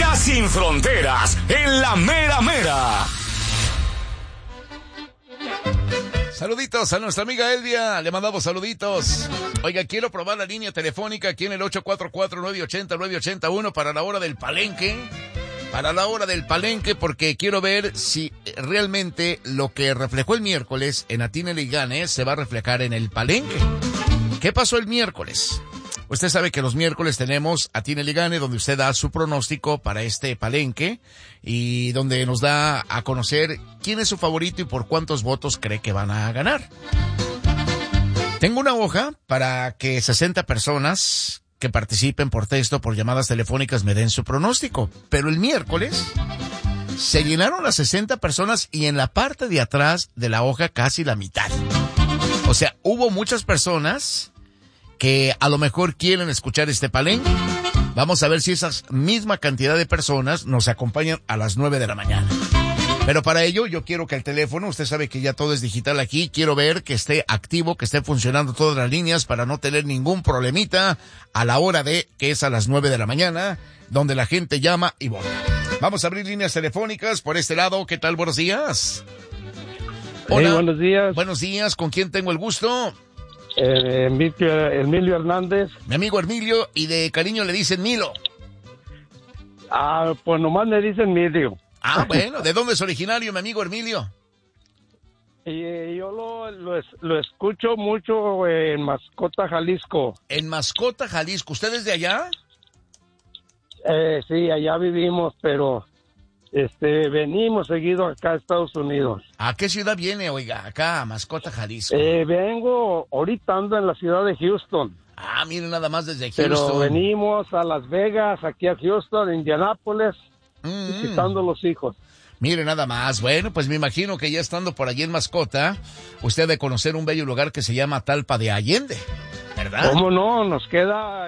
Vida sin fronteras, en la mera mera. Saluditos a nuestra amiga Elvia, le mandamos saluditos. Oiga, quiero probar la línea telefónica aquí en el 844-980-981 para la hora del palenque. Para la hora del palenque, porque quiero ver si realmente lo que reflejó el miércoles en Atínele y Gane se va a reflejar en el palenque. ¿Qué pasó el miércoles? Usted sabe que los miércoles tenemos Atínele y Gane, donde usted da su pronóstico para este palenque y donde nos da a conocer quién es su favorito y por cuántos votos cree que van a ganar. Tengo una hoja para que 60 personas que participen por texto, por llamadas telefónicas, me den su pronóstico. Pero el miércoles se llenaron las 60 personas y en la parte de atrás de la hoja casi la mitad. O sea, hubo muchas personas que a lo mejor quieren escuchar este palenque. Vamos a ver si esa misma cantidad de personas nos acompañan a las 9 de la mañana. Pero para ello yo quiero que el teléfono, usted sabe que ya todo es digital aquí, quiero ver que esté activo, que estén funcionando todas las líneas para no tener ningún problemita a la hora de, que es a las 9 de la mañana, donde la gente llama y vota. Vamos a abrir líneas telefónicas por este lado. ¿Qué tal? Buenos días. Hola. Hey, buenos días. Buenos días. ¿Con quién tengo el gusto? Emilio Hernández. Mi amigo Emilio, y de cariño le dicen Milo. Pues nomás le dicen Emilio. Bueno, ¿de dónde es originario mi amigo Emilio? Yo lo escucho mucho en Mascota, Jalisco. En Mascota, Jalisco. ¿Usted es de allá? Sí, allá vivimos, pero venimos seguido acá a Estados Unidos. ¿A qué ciudad viene, oiga? Acá, a Mascota, Jalisco. Ahorita ando en la ciudad de Houston. Mire, nada más desde Houston. Pero venimos a Las Vegas, aquí a Houston, Indianápolis, visitando los hijos. Mire, nada más. Bueno, pues me imagino que ya estando por allí en Mascota, usted debe conocer un bello lugar que se llama Talpa de Allende, ¿verdad? ¿Cómo no? Nos queda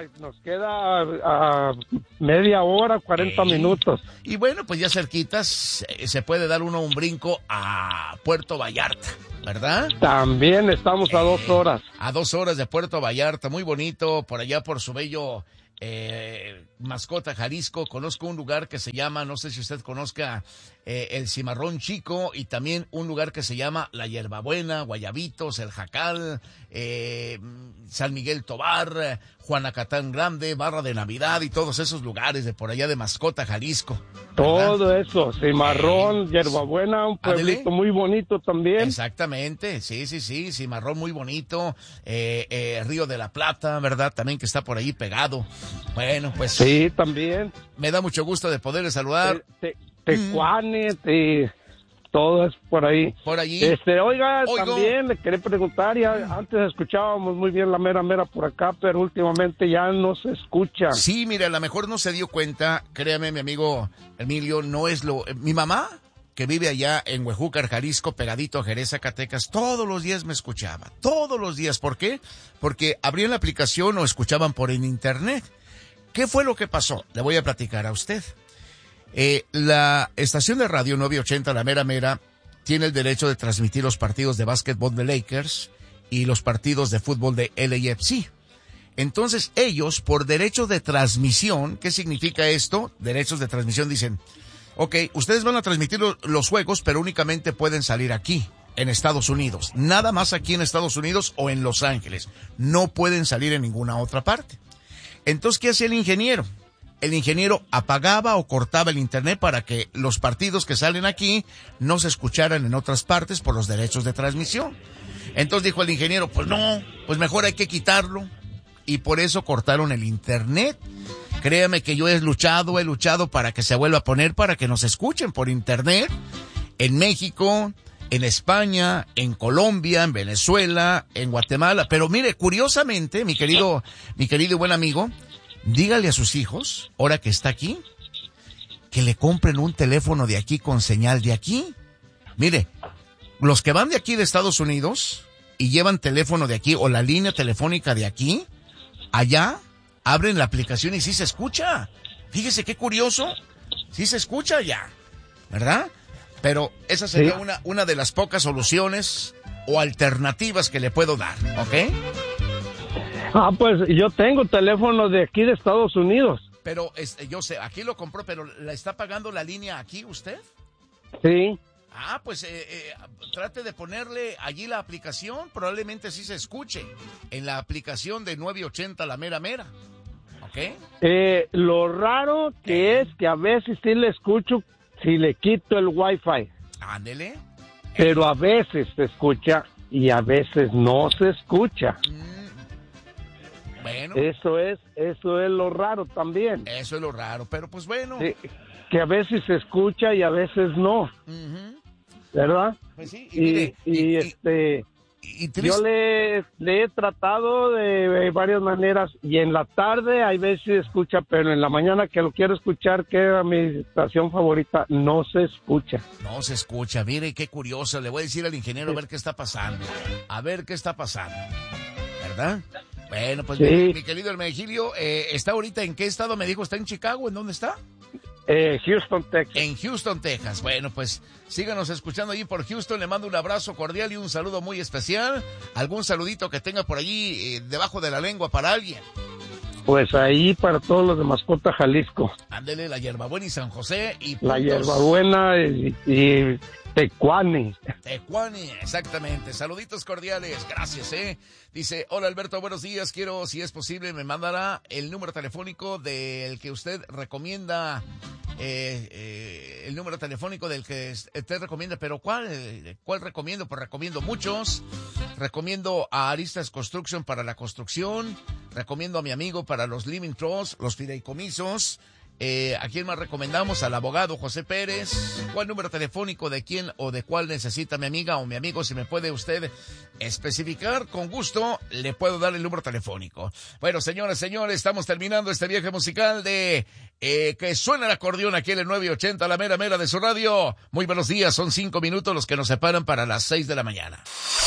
media hora, 40 minutos. Y bueno, pues ya cerquitas se puede dar uno un brinco a Puerto Vallarta, ¿verdad? También estamos a 2 horas. A 2 horas de Puerto Vallarta, muy bonito, por allá por su bello Mascota, Jalisco. Conozco un lugar que se llama, no sé si usted conozca, el Cimarrón Chico, y también un lugar que se llama La Hierbabuena, Guayabitos, El Jacal, San Miguel Tobar, Juanacatán Grande, Barra de Navidad y todos esos lugares de por allá de Mascota, Jalisco, ¿verdad? Todo eso, Cimarrón, Hierbabuena, un pueblito muy bonito también. Exactamente, sí, Cimarrón muy bonito, Río de la Plata, ¿verdad? También que está por ahí pegado. Bueno, pues... Sí, también. Me da mucho gusto de poderle saludar. Tecuanes, todo es por ahí. Por allí. Oiga, también le quería preguntar, antes escuchábamos muy bien la mera por acá, pero últimamente ya no se escucha. Sí, mire, a lo mejor no se dio cuenta, créame, mi amigo Emilio, no es mi mamá, que vive allá en Huejúcar, Jalisco, pegadito a Jerez, Zacatecas, todos los días me escuchaba, todos los días. ¿Por qué? Porque abrían la aplicación o escuchaban por en internet. ¿Qué fue lo que pasó? Le voy a platicar a usted. La estación de radio 980, la mera mera, tiene el derecho de transmitir los partidos de básquetbol de Lakers y los partidos de fútbol de LAFC. Entonces ellos, por derecho de transmisión, ¿qué significa esto? Derechos de transmisión dicen, ok, ustedes van a transmitir los juegos, pero únicamente pueden salir aquí, en Estados Unidos. Nada más aquí en Estados Unidos o en Los Ángeles. No pueden salir en ninguna otra parte. Entonces, ¿qué hacía el ingeniero? El ingeniero apagaba o cortaba el internet para que los partidos que salen aquí no se escucharan en otras partes por los derechos de transmisión. Entonces dijo el ingeniero, pues no, pues mejor hay que quitarlo. Y por eso cortaron el internet. Créame que yo he luchado para que se vuelva a poner, para que nos escuchen por internet en México, en España, en Colombia, en Venezuela, en Guatemala. Pero mire, curiosamente, mi querido y buen amigo, dígale a sus hijos, ahora que está aquí, que le compren un teléfono de aquí con señal de aquí. Mire, los que van de aquí de Estados Unidos y llevan teléfono de aquí o la línea telefónica de aquí, allá abren la aplicación y sí se escucha. Fíjese qué curioso, sí se escucha ya, ¿verdad? Pero esa sería una de las pocas soluciones o alternativas que le puedo dar, ¿ok? Pues yo tengo teléfono de aquí de Estados Unidos. Pero yo sé, aquí lo compró, pero ¿la está pagando la línea aquí usted? Sí. Ah, pues trate de ponerle allí la aplicación, probablemente sí se escuche en la aplicación de 980 La Mera Mera, ¿ok? Lo raro que es que a veces sí le escucho si le quito el Wi-Fi. Ándele. Pero a veces se escucha y a veces no se escucha. Bueno. Eso es lo raro también. Eso es lo raro, pero pues bueno. Sí, que a veces se escucha y a veces no. ¿Verdad? Pues sí, yo le he tratado de varias maneras y en la tarde hay veces se escucha, pero en la mañana que lo quiero escuchar, que era mi estación favorita, no se escucha. No se escucha, mire qué curioso, le voy a decir al ingeniero a ver qué está pasando, ¿verdad? Bueno, pues sí. mi querido Hermenegildo, ¿está ahorita en qué estado? Me dijo, ¿está en Chicago? ¿En dónde está? Houston, Texas. En Houston, Texas. Bueno, pues síganos escuchando allí por Houston. Le mando un abrazo cordial y un saludo muy especial. ¿Algún saludito que tenga por allí debajo de la lengua para alguien? Pues ahí para todos los de Mascota Jalisco. Ándele, la Hierbabuena y San José y puntos. La Hierbabuena y Tecuani. Tecuani, exactamente. Saluditos cordiales, gracias, Dice, hola Alberto, buenos días. Quiero, si es posible, me mandará el número telefónico del que usted recomienda, el número telefónico del que usted recomienda, pero ¿cuál recomiendo? Pues recomiendo muchos. Recomiendo a Aristas Construction para la construcción. Recomiendo a mi amigo para los living trusts, los fideicomisos. ¿A quién más recomendamos? Al abogado José Pérez. ¿Cuál número telefónico de quién o de cuál necesita mi amiga o mi amigo? Si me puede usted especificar, con gusto le puedo dar el número telefónico. Bueno, señores, estamos terminando este viaje musical de que suena el acordeón aquí en el 980, La Mera Mera de su radio. Muy buenos días, son 5 minutos los que nos separan para las 6 de la mañana.